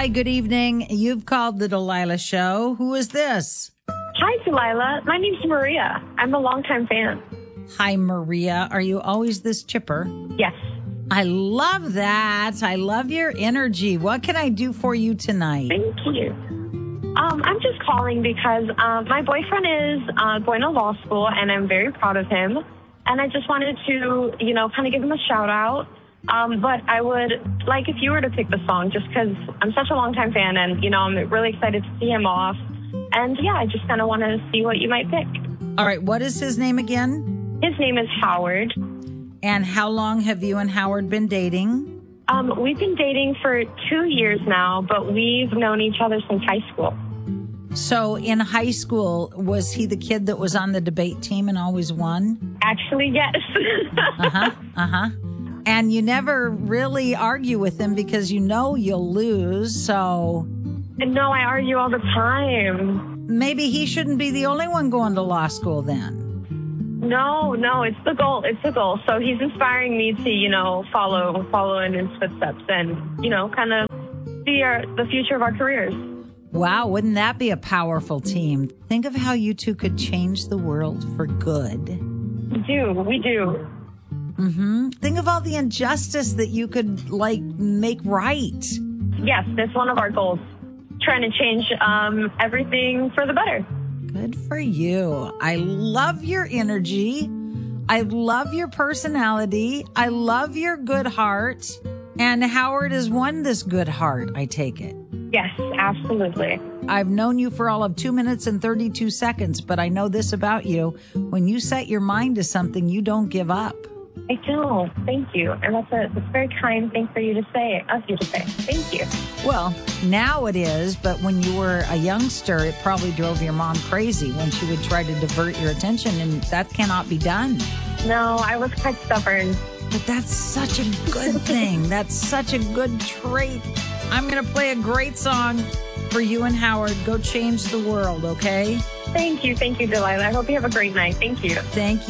Hi, good evening. You've called the Delilah Show. Who is this? Hi, Delilah. My name's Maria. I'm a longtime fan. Hi, Maria. Are you always this chipper? Yes. I love that. I love your energy. What can I do for you tonight? Thank you. I'm just calling because my boyfriend is going to law school, and I'm very proud of him. And I just wanted to, kind of give him a shout out. But I would like if you were to pick the song, just because I'm such a longtime fan, and, I'm really excited to see him off. And, yeah, I just kind of want to see what you might pick. All right. What is his name again? His name is Howard. And how long have you and Howard been dating? We've been dating for 2 years now, but we've known each other since high school. So in high school, was he the kid that was on the debate team and always won? Actually, yes. And you never really argue with him because you'll lose, so... No, I argue all the time. Maybe he shouldn't be the only one going to law school then. No, it's the goal. It's the goal. So he's inspiring me to, follow in his footsteps and, kind of see the future of our careers. Wow, wouldn't that be a powerful team? Think of how you two could change the world for good. We do. Mm-hmm. Think of all the injustice that you could, make right. Yes, that's one of our goals. Trying to change everything for the better. Good for you. I love your energy. I love your personality. I love your good heart. And Howard has won this good heart, I take it. Yes, absolutely. I've known you for all of 2 minutes and 32 seconds, but I know this about you. When you set your mind to something, you don't give up. I don't. Thank you. And that's a very kind thing for you to say, of you to say. Thank you. Well, now it is, but when you were a youngster, it probably drove your mom crazy when she would try to divert your attention, and that cannot be done. No, I was quite stubborn. But that's such a good thing. That's such a good trait. I'm going to play a great song for you and Howard. Go change the world, okay? Thank you, Delilah. I hope you have a great night. Thank you. Thank you.